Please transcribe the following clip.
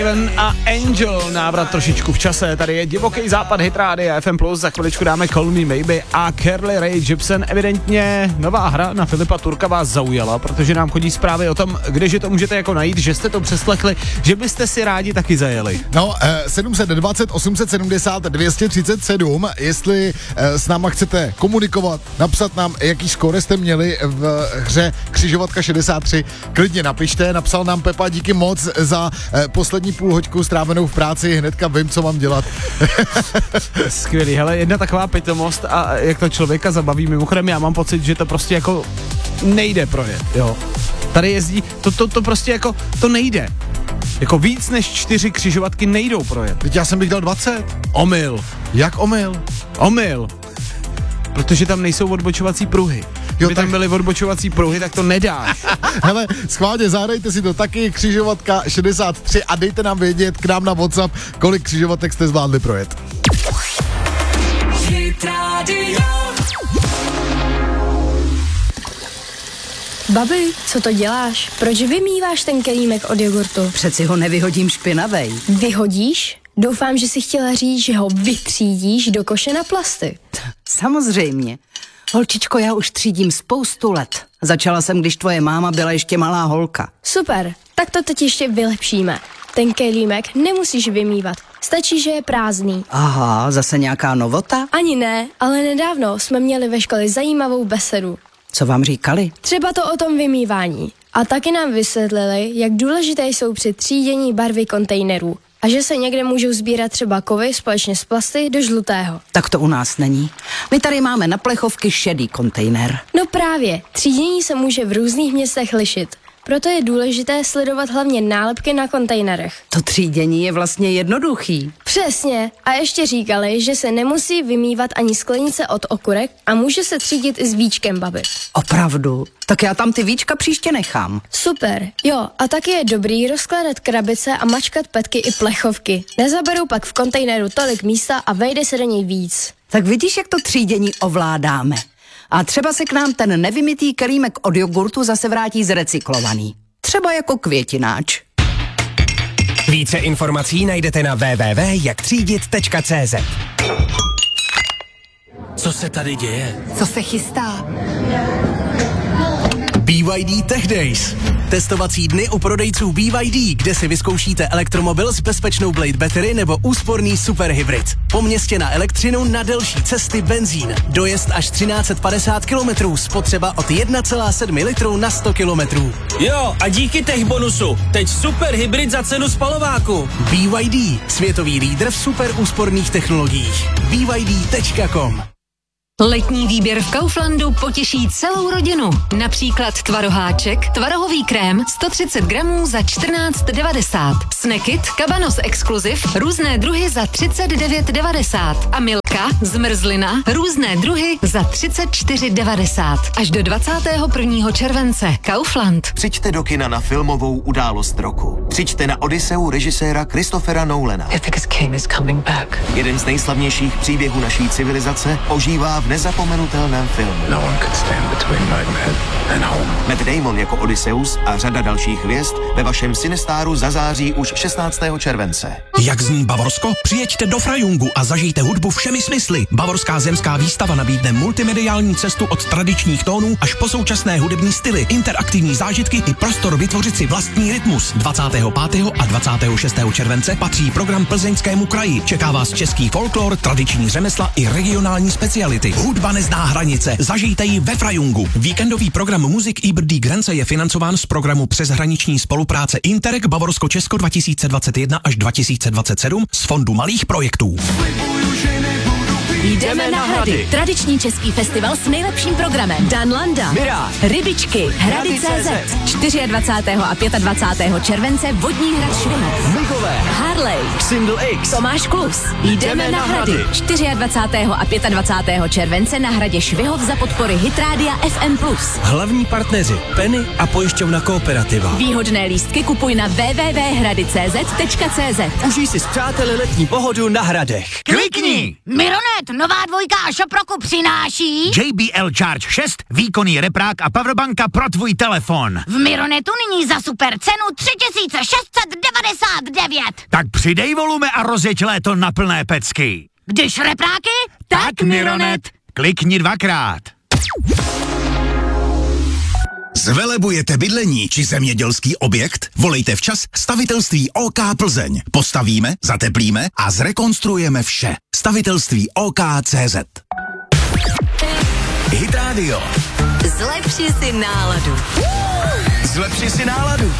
A Angel, návrat trošičku v čase, tady je divoký západ Hit Rádia FM+, za chviličku dáme Call Me Maybe a Carly Rae Jepsen. Evidentně nová hra na Filipa Turka vás zaujala, protože nám chodí zprávy o tom, kdeže to můžete jako najít, že jste to přeslechli, že byste si rádi taky zajeli. No, 720 870 237, jestli s náma chcete komunikovat, napsat nám, jaký skóre jste měli v hře Křižovatka 63, klidně napište, napsal nám Pepa, díky moc za poslední půl hoďku strávenou v práci, hnedka vím, co mám dělat. Skvělý, hele, jedna taková pitomost a jak to člověka zabaví, mimochodem já mám pocit, že to prostě jako nejde projet, jo. Tady jezdí, to prostě jako, to nejde. Jako víc než 4 křižovatky nejdou projet. Teď já jsem bych dal 20. Omyl. Jak omyl? Omyl. Protože tam nejsou odbočovací pruhy. Kdyby tam byly odbočovací pruhy, tak to nedáš. Hele, schválně, zahrajte si to taky, Křižovatka 63 a dejte nám vědět k nám na WhatsApp, kolik křižovatek jste zvládli projet. Babi, co to děláš? Proč vymýváš ten kelímek od jogurtu? Přeci ho nevyhodím špinavej. Vyhodíš? Doufám, že jsi chtěla říct, že ho vytřídíš do koše na plasty. Samozřejmě. Holčičko, já už třídím spoustu let. Začala jsem, když tvoje máma byla ještě malá holka. Super, tak to teď ještě vylepšíme. Ten kelímek nemusíš vymývat, stačí, že je prázdný. Aha, zase nějaká novota? Ani ne, ale nedávno jsme měli ve škole zajímavou besedu. Co vám říkali? Třeba to o tom vymývání. A taky nám vysvětlili, jak důležité jsou při třídění barvy kontejnerů. A že se někde můžou sbírat třeba kovy společně s plasty do žlutého. Tak to u nás není. My tady máme na plechovky šedý kontejner. No právě, třídění se může v různých městech lišit. Proto je důležité sledovat hlavně nálepky na kontejnerech. To třídění je vlastně jednoduchý. Přesně. A ještě říkali, že se nemusí vymývat ani sklenice od okurek a může se třídit i s víčkem, babi. Opravdu? Tak já tam ty víčka příště nechám. Super. Jo, a taky je dobrý rozkládat krabice a mačkat petky i plechovky. Nezaberou pak v kontejneru tolik místa a vejde se do něj víc. Tak vidíš, jak to třídění ovládáme. A třeba se k nám ten nevymytý kelímek od jogurtu zase vrátí zrecyklovaný. Třeba jako květináč. Více informací najdete na www.jaktřídit.cz. Co se tady děje? Co se chystá? BYD Tech Days. Testovací dny u prodejců BYD, kde si vyzkoušíte elektromobil s bezpečnou Blade Battery nebo úsporný superhybrid. Po městě na elektřinu, na delší cesty benzín. Dojezd až 1350 km, spotřeba od 1,7 litru na 100 km. Jo, a díky tech bonusu, teď superhybrid za cenu spalováku. BYD, světový lídr v super úsporných technologiích. BYD.com. Letní výběr v Kauflandu potěší celou rodinu. Například tvaroháček, tvarohový krém 130 gramů za 14,90. Snackit, Cabanos Exclusive, různé druhy za 39,90. A Milka, zmrzlina, různé druhy za 34,90. Až do 21. července. Kaufland. Přijďte do kina na filmovou událost roku. Přijďte na Odysseu režiséra Christophera Nolana. Jeden z nejslavnějších příběhů naší civilizace ožívá v nezapomenutelném filmu. Matt Damon jako Odysseus a řada dalších hvězd ve vašem Cinestáru zazáří už 16. července. Jak zní Bavorsko? Přijeďte do Frajungu a zažijte hudbu všemi smysly. Bavorská zemská výstava nabídne multimediální cestu od tradičních tónů až po současné hudební styly, interaktivní zážitky i prostor vytvořit si vlastní rytmus. 25. a 26. července patří program Plzeňskému kraji. Čeká vás český folklor, tradiční řemesla i regionální speciality. Hudba nezná hranice, zažijte ji ve Frajungu. Víkendový program Music über die Grenze je financován z programu přeshraniční spolupráce Interreg Bavorsko-Česko 2021 až 2027 z Fondu malých projektů. Jdeme na Hrady. Tradiční český festival s nejlepším programem. Dan Landa, Mirage, Rybičky, Hrady.cz. 24. a 25. července Vodní hrad Švihov, Migové, Harley Hadley, Single X, Tomáš Klus. Jdeme na Hrady. 24. a 25. července na hradě Švihov za podpory Hitrádia FM+. Hlavní partneři Penny a pojišťovna Kooperativa. Výhodné lístky kupuj na www.hradicz.cz. Užij si s přáteli letní pohodu na Hradech. Klikni! Mironet, nová dvojka a Šoproku přináší JBL Charge 6, výkonný reprák a powerbanka pro tvůj telefon. v Mironetu nyní za super cenu 3699. Tak přidej volume a rozjeď léto na plné pecky. Když repráky, Tak Mironet. Klikni 2krát. Zvelebujete bydlení či zemědělský objekt? Volejte včas Stavitelství OK Plzeň. Postavíme, zateplíme a zrekonstruujeme vše. Stavitelství OK.cz. Hit Radio. Zlepši si náladu. Zlepši si náladu.